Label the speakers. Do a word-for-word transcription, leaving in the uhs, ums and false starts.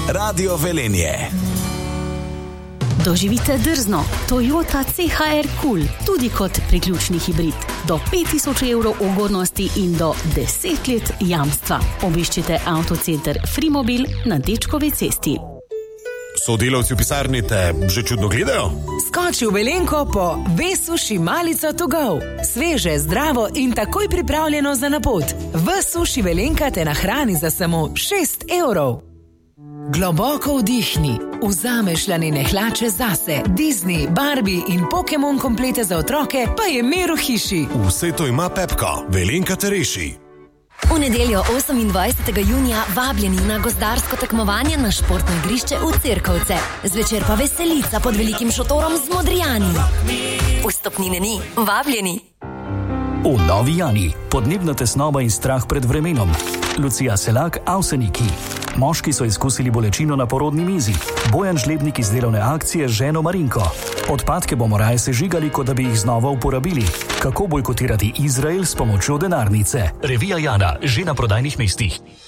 Speaker 1: Radio Velenje.
Speaker 2: Doživite drzno Toyota C H R Cool, tudi kot priključni hibrid. Do pet tisoč evrov ugodnosti in do deset let jamstva. Obiščite Avtocenter Frimobil na Dečkovi cesti.
Speaker 3: Sodelavci v pisarni te že čudno gledajo?
Speaker 4: Skoči v Velenko po V-Suši malico to go. Sveže, zdravo in takoj pripravljeno za na pot. V-Suši Velenka te nahrani za samo šest evrov. Globoko vdihni, vzameš lanene hlače zase, Disney, Barbie in Pokémon komplete za otroke, pa je mir v hiši.
Speaker 3: Vse to ima Pepka, Velenka te reši.
Speaker 5: V nedeljo osemindvajsetega junija vabljeni na gozdarsko tekmovanje na športno igrišče v Cerkovce. Zvečer pa veselica pod velikim šotorom z Modrijani. Vstopnine ni, vabljeni.
Speaker 6: V Novi Jani, podnebna tesnoba in strah pred vremenom. Lucija Selak, Avseniki. Moški so izkusili bolečino na porodni mizi. Bojan Žlebnik iz delovne akcije z ženo Marinko. Odpadke bomo raje sežigali, kot da bi jih znova uporabili. Kako bojkotirati Izrael s pomočjo denarnice? Revija Jana, že na prodajnih mestih.